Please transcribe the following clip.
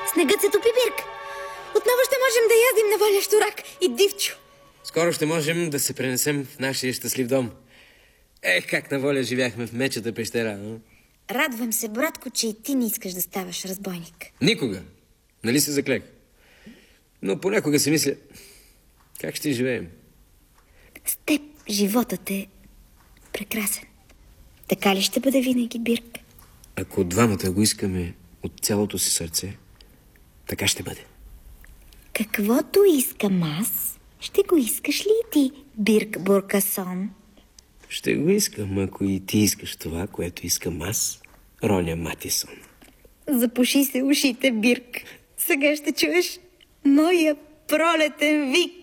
Снегът се топи, Бирк. Отново ще можем да яздим на валящо рак и дивчо. Скоро ще можем да се пренесем в нашия щастлив дом. Как на воля живяхме в мечата пещера, а? Радвам се, братко, че и ти не искаш да ставаш разбойник. Никога. Нали се заклех? Но понякога си мисля, как ще живеем? С теб животът е прекрасен. Така ли ще бъде винаги, Бирк? Ако двамата го искаме от цялото си сърце, така ще бъде. Каквото искам аз, ще го искаш ли и ти, Бирк Буркасон? Ще го искам, ако и ти искаш това, което искам аз, Роня Матисон. Запуши се ушите, Бирк. Сега ще чуеш моя пролетен вик.